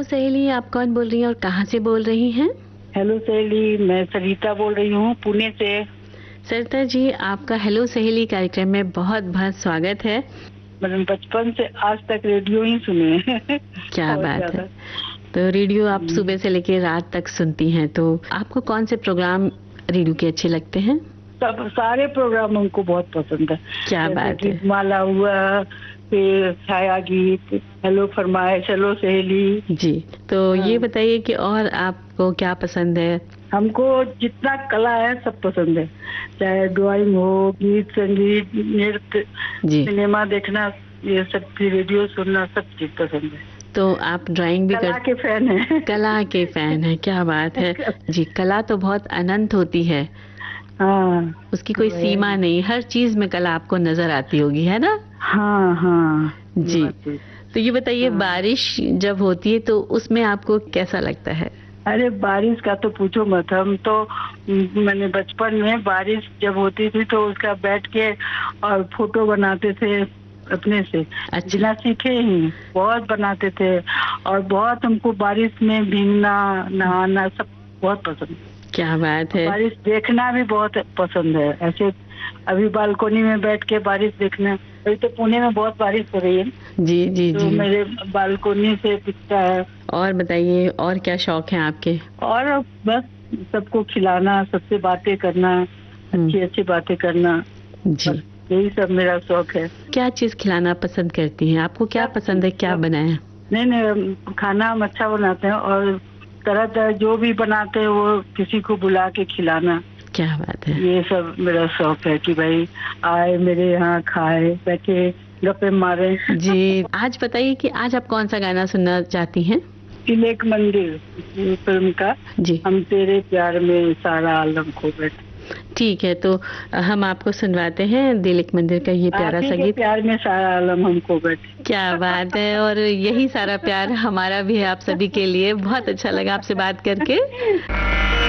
Hello सहेली, आप कौन बोल रही हैं और कहाँ से बोल रही हैं? हेलो सहेली, मैं सरिता बोल रही हूँ पुणे से। सरिता जी, आपका हेलो सहेली कार्यक्रम में बहुत बहुत स्वागत है। मैंने बचपन से आज तक रेडियो ही सुने हैं। क्या बात है। तो रेडियो आप सुबह से लेकर रात तक सुनती हैं, तो आपको कौन से प्रोग्राम रेडियो के अच्छे लगते हैं? सब सारे प्रोग्राम हमको बहुत पसंद है। क्या बात है। माला हुआ, फिर छाया गीत, हेलो फरमाइश, हेलो सहेली जी। तो ये बताइए कि और आपको क्या पसंद है? हमको जितना कला है सब पसंद है, चाहे ड्राइंग हो, गीत संगीत, नृत्य, सिनेमा देखना, ये सब रेडियो सुनना, सब चीज पसंद है। तो आप ड्राइंग भी कला के फैन हैं। कला के फैन हैं, क्या बात है जी। कला तो बहुत अनंत होती है। हाँ, उसकी कोई सीमा नहीं, हर चीज में कला आपको नजर आती होगी, है ना? हाँ हाँ जी। तो ये बताइए, बारिश जब होती है तो उसमें आपको कैसा लगता है? अरे बारिश का तो पूछो मत। हम तो मैंने बचपन में बारिश जब होती थी तो उसका बैठ के और फोटो बनाते थे अपने से। अच्छा। बिना सीखे ही बहुत बनाते थे, और बहुत हमको बारिश में भीगना, नहाना सब बहुत पसंद। क्या बात है। बारिश देखना भी बहुत पसंद है। ऐसे अभी बालकोनी में बैठ के बारिश देखना, अभी तो पुणे में बहुत बारिश हो रही है। जी जी तो जी। मेरे बालकोनी से दिखता है। और बताइए, और क्या शौक है आपके? और बस सबको खिलाना, सबसे बातें करना, अच्छी अच्छी बातें करना, जी, यही सब मेरा शौक है। क्या चीज खिलाना पसंद करती हैं? आपको क्या पसंद है, क्या बनाया? नहीं, खाना हम अच्छा बनाते हैं, और तरह तरह जो भी बनाते हैं वो किसी को बुला के खिलाना। क्या बात है। ये सब मेरा शौक है कि भाई आए मेरे यहाँ, खाए, बैठे, गप्पे मारे। जी। आज बताइए कि आज आप कौन सा गाना सुनना चाहती हैं? तिलक मंदिर फिल्म का जी। हम तेरे प्यार में सारा आलम खो बैठे। ठीक है, तो हम आपको सुनवाते हैं दिल एक मंदिर का ये प्यारा सा गीत। प्यार में सारा आलम हमको बैठे। क्या बात है। और यही सारा प्यार हमारा भी है आप सभी के लिए। बहुत अच्छा लगा आपसे बात करके।